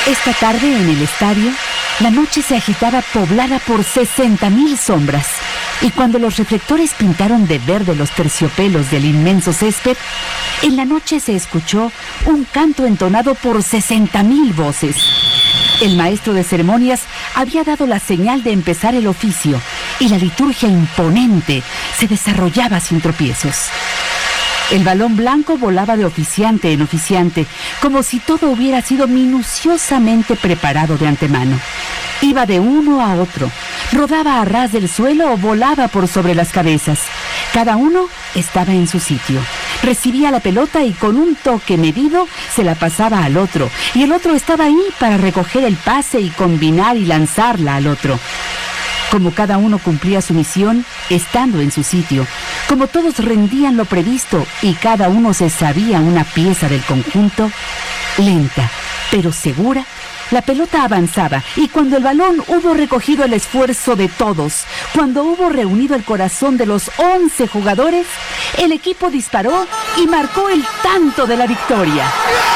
Esta tarde en el estadio, la noche se agitaba poblada por 60,000 sombras, y cuando los reflectores pintaron de verde los terciopelos del inmenso césped, en la noche se escuchó un canto entonado por 60,000 voces. El maestro de ceremonias había dado la señal de empezar el oficio, y la liturgia imponente se desarrollaba sin tropiezos. El balón blanco volaba de oficiante en oficiante, como si todo hubiera sido minuciosamente preparado de antemano. Iba de uno a otro, rodaba a ras del suelo o volaba por sobre las cabezas. Cada uno estaba en su sitio. Recibía la pelota y con un toque medido se la pasaba al otro, y el otro estaba ahí para recoger el pase y combinar y lanzarla al otro. Como cada uno cumplía su misión, estando en su sitio, como todos rendían lo previsto y cada uno se sabía una pieza del conjunto, lenta, pero segura, la pelota avanzaba, y cuando el balón hubo recogido el esfuerzo de todos, cuando hubo reunido el corazón de los 11 jugadores, el equipo disparó y marcó el tanto de la victoria.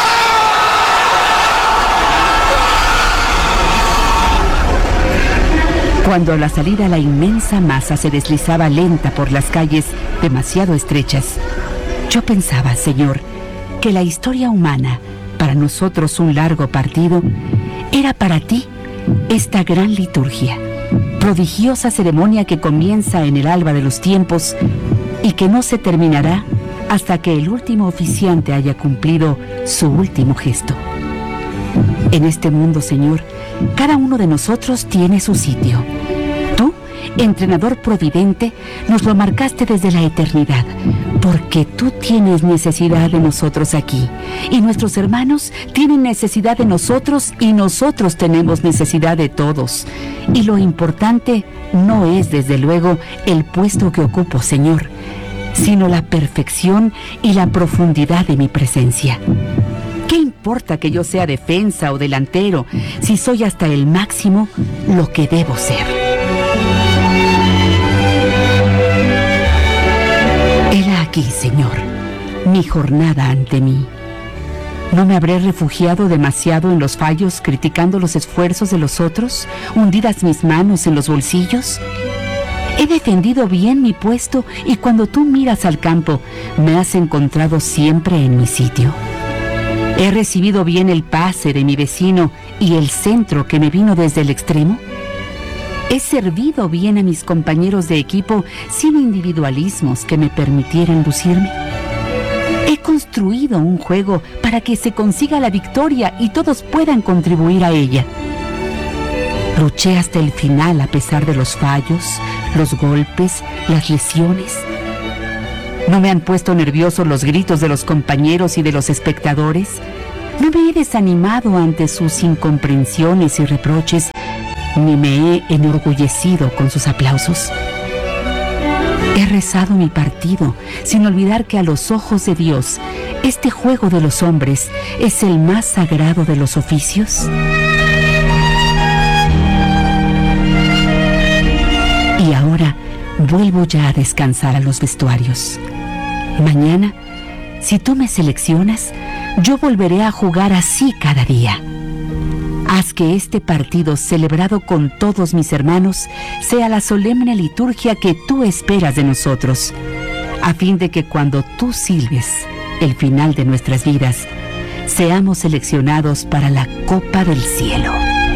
Cuando a la salida la inmensa masa se deslizaba lenta por las calles demasiado estrechas, yo pensaba, Señor, que la historia humana, para nosotros un largo partido, era para ti esta gran liturgia, prodigiosa ceremonia que comienza en el alba de los tiempos y que no se terminará hasta que el último oficiante haya cumplido su último gesto. En este mundo, Señor, cada uno de nosotros tiene su sitio. Tú, entrenador providente, nos lo marcaste desde la eternidad, porque tú tienes necesidad de nosotros aquí, y nuestros hermanos tienen necesidad de nosotros, y nosotros tenemos necesidad de todos. Y lo importante no es, desde luego, el puesto que ocupo, Señor, sino la perfección y la profundidad de mi presencia. ¿Qué importa que yo sea defensa o delantero si soy hasta el máximo lo que debo ser? Hela aquí, Señor, mi jornada ante mí. ¿No me habré refugiado demasiado en los fallos, criticando los esfuerzos de los otros, hundidas mis manos en los bolsillos? He defendido bien mi puesto, y cuando tú miras al campo, me has encontrado siempre en mi sitio. ¿He recibido bien el pase de mi vecino y el centro que me vino desde el extremo? ¿He servido bien a mis compañeros de equipo sin individualismos que me permitieran lucirme? ¿He construido un juego para que se consiga la victoria y todos puedan contribuir a ella? ¿Luché hasta el final a pesar de los fallos, los golpes, las lesiones? ¿No me han puesto nerviosos los gritos de los compañeros y de los espectadores? ¿No me he desanimado ante sus incomprensiones y reproches, ni me he enorgullecido con sus aplausos? He rezado mi partido, sin olvidar que a los ojos de Dios, este juego de los hombres es el más sagrado de los oficios. Y ahora vuelvo ya a descansar a los vestuarios. Mañana, si tú me seleccionas, yo volveré a jugar así cada día. Haz que este partido, celebrado con todos mis hermanos, sea la solemne liturgia que tú esperas de nosotros, a fin de que cuando tú silbes el final de nuestras vidas, seamos seleccionados para la copa del cielo.